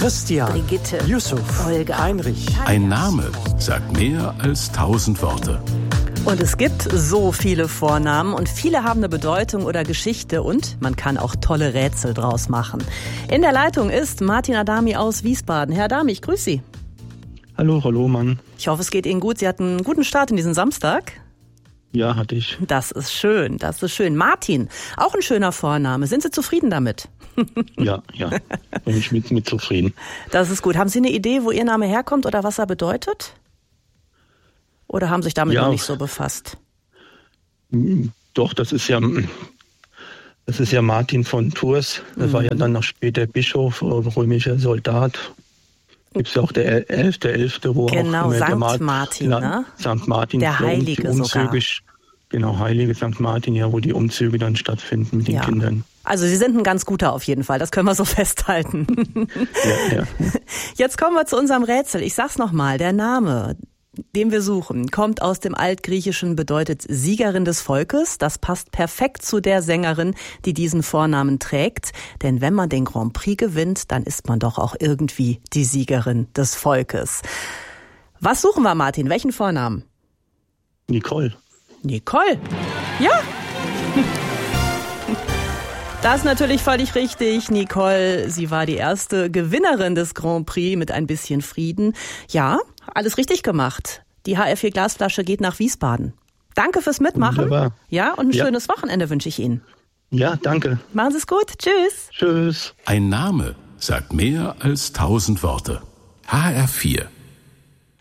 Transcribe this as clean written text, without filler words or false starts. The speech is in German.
Christian, Brigitte, Yusuf, Olga, Heinrich. Ein Name sagt mehr als 1000 Worte. Und es gibt so viele Vornamen und viele haben eine Bedeutung oder Geschichte und man kann auch tolle Rätsel draus machen. In der Leitung ist Martin Adami aus Wiesbaden. Herr Adami, ich grüße Sie. Hallo, Mann. Ich hoffe, es geht Ihnen gut. Sie hatten einen guten Start in diesen Samstag. Ja, hatte ich. Das ist schön, das ist schön. Martin, auch ein schöner Vorname. Sind Sie zufrieden damit? Ja, bin ich mit zufrieden. Das ist gut. Haben Sie eine Idee, wo Ihr Name herkommt oder was er bedeutet? Oder haben Sie sich damit noch nicht so befasst? Doch, das ist ja Martin von Tours. Das war ja dann noch später Bischof, römischer Soldat. Gibt es ja auch der 11.11., wo genau, auch Sankt Martin, ne? Sankt Martin, der Heilige Umzüge, sogar. Genau, Heilige Sankt Martin, ja, wo die Umzüge dann stattfinden mit den Kindern. Also Sie sind ein ganz guter auf jeden Fall, das können wir so festhalten. Ja. Jetzt kommen wir zu unserem Rätsel. Ich sag's nochmal, der Name, den wir suchen, kommt aus dem Altgriechischen, bedeutet Siegerin des Volkes. Das passt perfekt zu der Sängerin, die diesen Vornamen trägt. Denn wenn man den Grand Prix gewinnt, dann ist man doch auch irgendwie die Siegerin des Volkes. Was suchen wir, Martin? Welchen Vornamen? Nicole. Ja. Das ist natürlich völlig richtig. Nicole, sie war die erste Gewinnerin des Grand Prix mit ein bisschen Frieden. Ja, alles richtig gemacht. Die HR4 Glasflasche geht nach Wiesbaden. Danke fürs Mitmachen. Wunderbar. Ja, und ein schönes Wochenende wünsche ich Ihnen. Ja, danke. Machen Sie es gut. Tschüss. Tschüss. Ein Name sagt mehr als 1000 Worte. HR4